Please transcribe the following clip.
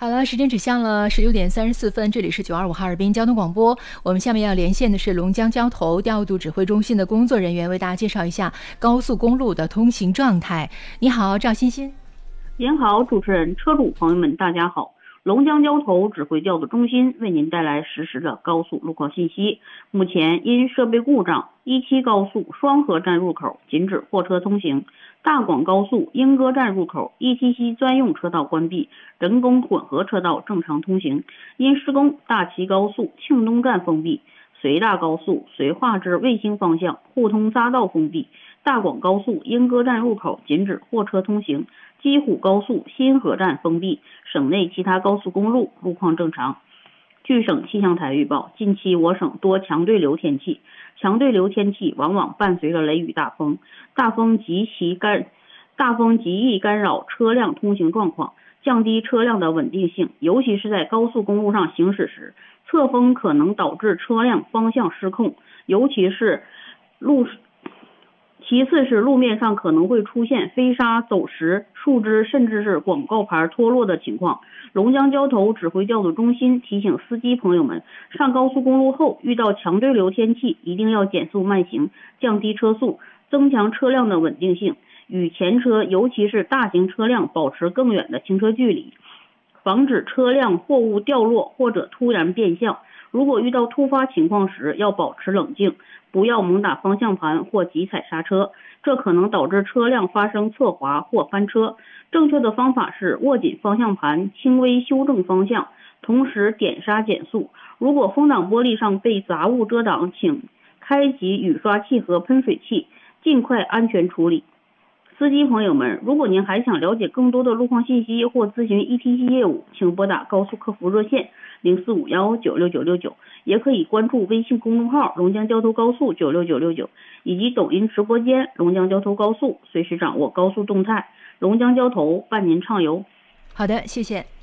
好了，时间指向了16点34分，这里是925哈尔滨交通广播。我们下面要连线的是龙江交投调度指挥中心的工作人员，为大家介绍一下高速公路的通行状态。你好，赵欣欣。 您好，主持人、车主朋友们，大家好。龙江交投指挥调度中心为您带来实时的高速路况信息。目前因设备故障，17高速双河站入口禁止货车通行，大广高速莺歌站入口ETC专用车道关闭，人工混合车道正常通行。因施工，大齐高速庆东站封闭，绥大高速绥化至卫星方向互通匝道封闭，大广高速莺歌站入口禁止货车通行，鸡虎高速新河站封闭，省内其他高速公路路况正常。据省气象台预报，近期我省多强对流天气，强对流天气往往伴随着雷雨大风，大风极易干扰车辆通行状况，降低车辆的稳定性，尤其是在高速公路上行驶时，侧风可能导致车辆方向失控，其次是路面上可能会出现飞沙走石、树枝甚至是广告牌脱落的情况。龙江交投指挥调度中心提醒司机朋友们，上高速公路后遇到强对流天气，一定要减速慢行，降低车速，增强车辆的稳定性，与前车尤其是大型车辆保持更远的行车距离，防止车辆货物掉落或者突然变向。如果遇到突发情况时，要保持冷静，不要猛打方向盘或急踩刹车，这可能导致车辆发生侧滑或翻车。正确的方法是握紧方向盘，轻微修正方向，同时点刹减速。如果风挡玻璃上被杂物遮挡，请开启雨刷器和喷水器，尽快安全处理。司机朋友们，如果您还想了解更多的路况信息或咨询 ETC 业务，请拨打高速客服热线0451969669，也可以关注微信公众号龙江交通高速96969，以及抖音直播间龙江交通高速，随时掌握高速动态。龙江交投伴您畅游。 好的，谢谢。